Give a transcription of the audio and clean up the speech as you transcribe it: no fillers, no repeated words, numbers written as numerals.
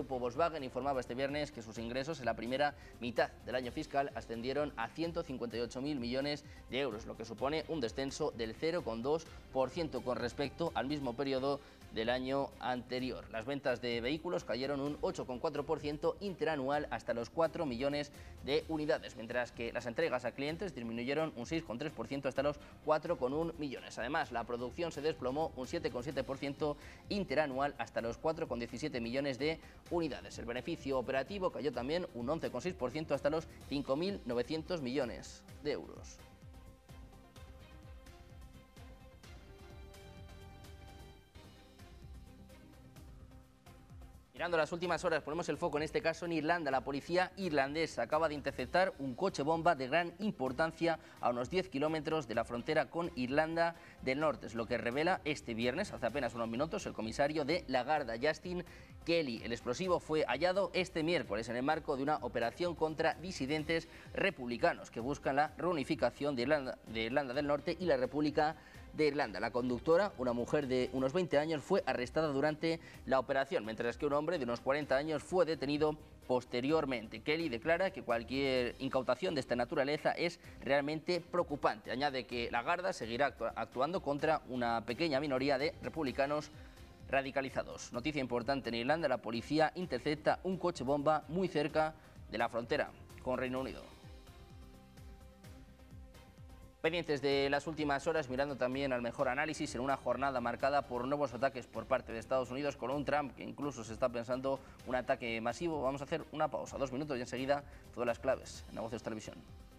grupo Volkswagen informaba este viernes que sus ingresos en la primera mitad del año fiscal ascendieron a 158.000 millones de euros, lo que supone un descenso del 0,2% con respecto al mismo periodo del año anterior. Las ventas de vehículos cayeron un 8,4% interanual hasta los 4 millones de unidades, mientras que las entregas a clientes disminuyeron un 6,3% hasta los 4,1 millones. Además, la producción se desplomó un 7,7% interanual hasta los 4,17 millones de unidades. El beneficio operativo cayó también un 11,6% hasta los 5.900 millones de euros. Mirando las últimas horas, ponemos el foco en este caso en Irlanda. La policía irlandesa acaba de interceptar un coche bomba de gran importancia a unos 10 kilómetros de la frontera con Irlanda del Norte. Es lo que revela este viernes, hace apenas unos minutos, el comisario de la Garda, Justin Kelly. El explosivo fue hallado este miércoles en el marco de una operación contra disidentes republicanos que buscan la reunificación de Irlanda del Norte y la República de Irlanda. La conductora, una mujer de unos 20 años, fue arrestada durante la operación, mientras que un hombre de unos 40 años fue detenido posteriormente. Kelly declara que cualquier incautación de esta naturaleza es realmente preocupante. Añade que la Garda seguirá actuando contra una pequeña minoría de republicanos radicalizados. Noticia importante en Irlanda: la policía intercepta un coche bomba muy cerca de la frontera con Reino Unido. Pendientes de las últimas horas, mirando también al mejor análisis en una jornada marcada por nuevos ataques por parte de Estados Unidos, con un Trump que incluso se está pensando un ataque masivo. Vamos a hacer una pausa, 2 minutos, y enseguida todas las claves en Negocios Televisión.